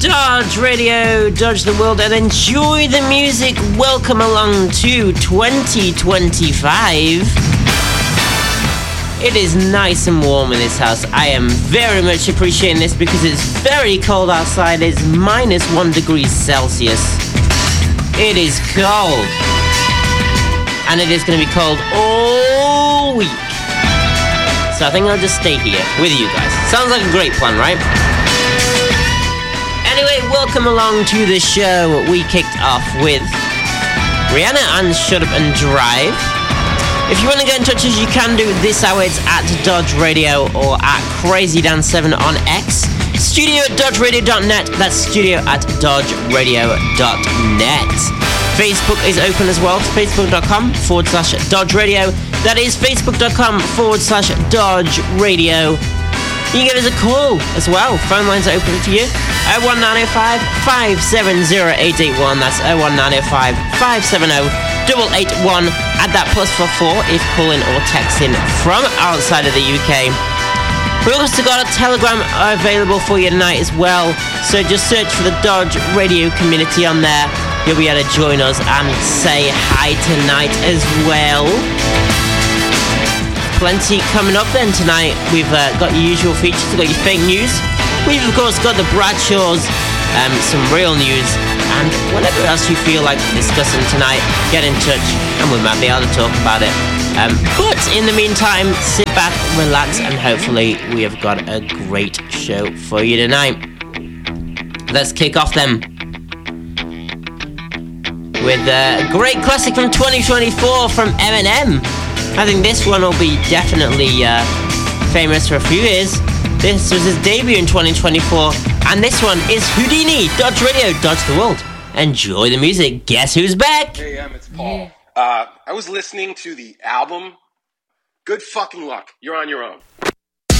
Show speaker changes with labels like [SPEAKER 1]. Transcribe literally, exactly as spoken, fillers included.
[SPEAKER 1] Dodge Radio, Dodge the World, and enjoy the music. Welcome along to twenty twenty-five. It is nice and warm in this house. I am very much appreciating this because it's very cold outside. It's minus one degrees Celsius. It is cold. And it is going to be cold all week. So I think I'll just stay here with you guys. Sounds like a great plan, right? Anyway, welcome along to the show. We kicked off with Rihanna and Shut Up and Drive. If you want to get in touch as you can do this hour, it's at Dodge Radio or at Crazy Dan seven on X. Studio at dodge radio dot net. That's studio at dodge radio dot net. Facebook is open as well. It's facebook.com forward slash Dodge Radio. That is facebook.com forward slash Dodge Radio. You can give us a call as well. Phone lines are open for you. oh one nine oh five, five seven oh, eight eight one. That's oh one nine oh five, five seven oh, eight eight one. Add that plus for four if calling or texting from outside of the U K. We've also got a Telegram available for you tonight as well. So just search for the Dodge Radio community on there. You'll be able to join us and say hi tonight as well. Plenty coming up then tonight. We've uh, got your usual features. We've got your fake news. We've of course got the Bradshaws, um, some real news, and whatever else you feel like discussing tonight, get in touch and we might be able to talk about it. Um, but in the meantime, sit back, relax, and hopefully we have got a great show for you tonight. Let's kick off then with a great classic from twenty twenty-four from Eminem. I think this one will be definitely uh, famous for a few years. This was his debut in twenty twenty-four, and this one is Houdini, Dodge Radio, Dodge the World. Enjoy the music. Guess who's back?
[SPEAKER 2] Hey, um, it's Paul. Uh, I was listening to the album. Good fucking luck. You're on your own.